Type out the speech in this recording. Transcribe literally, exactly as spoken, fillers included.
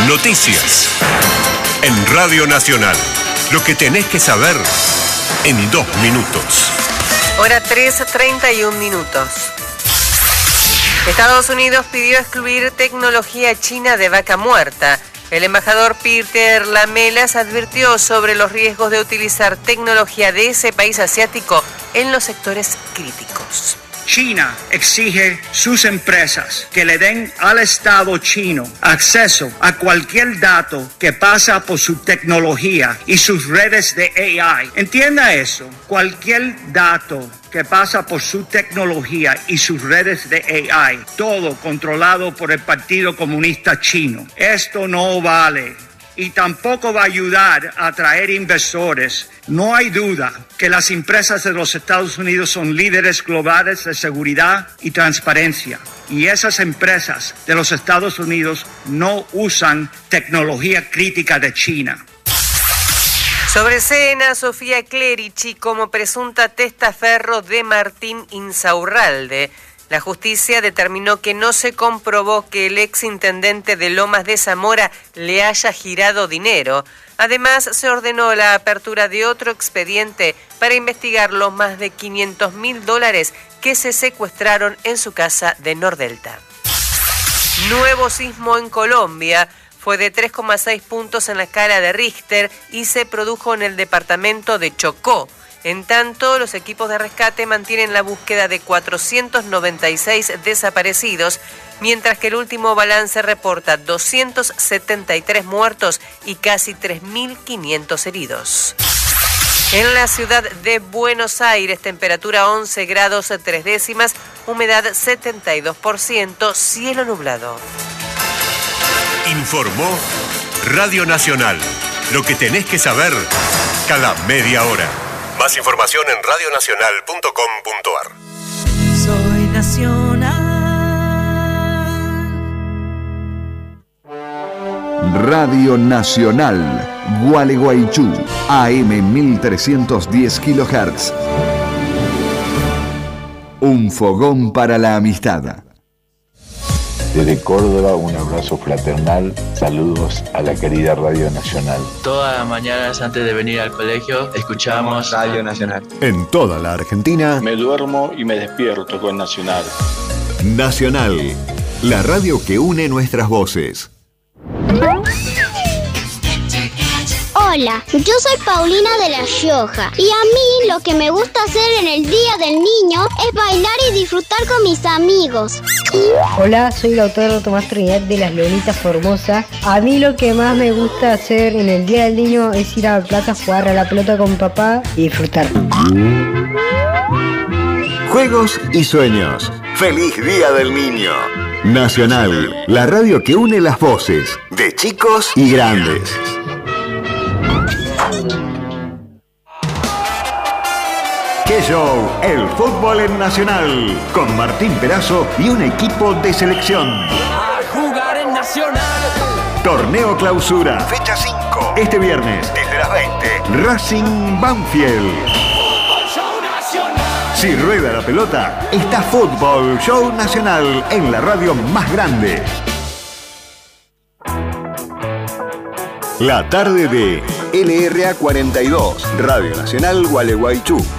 Noticias. En Radio Nacional. Lo que tenés que saber en dos minutos. Hora tres, treinta y un minutos. Estados Unidos pidió excluir tecnología china de vaca muerta. El embajador Peter Lamelas advirtió sobre los riesgos de utilizar tecnología de ese país asiático en los sectores críticos. China exige sus empresas que le den al Estado chino acceso a cualquier dato que pasa por su tecnología y sus redes de A I. Entienda eso, cualquier dato que pasa por su tecnología y sus redes de A I, todo controlado por el Partido Comunista Chino. Esto no vale. Y tampoco va a ayudar a atraer inversores. No hay duda que las empresas de los Estados Unidos son líderes globales de seguridad y transparencia. Y esas empresas de los Estados Unidos no usan tecnología crítica de China. Sobresena Sofía Clerici como presunta testaferro de Martín Insaurralde. La justicia determinó que no se comprobó que el exintendente de Lomas de Zamora le haya girado dinero. Además, se ordenó la apertura de otro expediente para investigar los más de quinientos mil dólares que se secuestraron en su casa de Nordelta. Nuevo sismo en Colombia. Fue de tres coma seis puntos en la escala de Richter y se produjo en el departamento de Chocó. En tanto, los equipos de rescate mantienen la búsqueda de cuatrocientos noventa y seis desaparecidos, mientras que el último balance reporta doscientos setenta y tres muertos y casi tres mil quinientos heridos. En la ciudad de Buenos Aires, temperatura once grados tres décimas, humedad setenta y dos por ciento, cielo nublado. Informó Radio Nacional. Lo que tenés que saber cada media hora. Más información en radio nacional punto com punto a r. Soy Nacional. Radio Nacional, Gualeguaychú, A M mil trescientos diez kilohertz. Un fogón para la amistad. Desde Córdoba, un abrazo fraternal, saludos a la querida Radio Nacional. Todas las mañanas antes de venir al colegio, escuchamos Radio Nacional. En toda la Argentina, me duermo y me despierto con Nacional. Nacional, la radio que une nuestras voces. Hola, yo soy Paulina de La Rioja y a mí lo que me gusta hacer en el Día del Niño es bailar y disfrutar con mis amigos. Hola, soy el autor Tomás Trinidad de Las Leonitas Formosa. A mí lo que más me gusta hacer en el Día del Niño es ir a la plaza a jugar a la pelota con papá y disfrutar. Juegos y sueños. ¡Feliz Día del Niño! Nacional, la radio que une las voces de chicos y grandes. ¡Qué show! El fútbol en Nacional, con Martín Perazo y un equipo de selección. A jugar en Nacional. Torneo Clausura, fecha cinco. Este viernes, desde las veinte, Racing Banfield. Fútbol Show Nacional. Si rueda la pelota, está Fútbol Show Nacional en la radio más grande. La tarde de L R A cuarenta y dos, Radio Nacional Gualeguaychú.